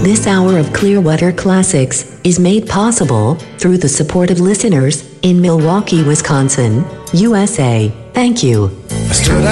This hour of Clearwater Classics is made possible through the support of listeners in Milwaukee, Wisconsin, USA. Thank you.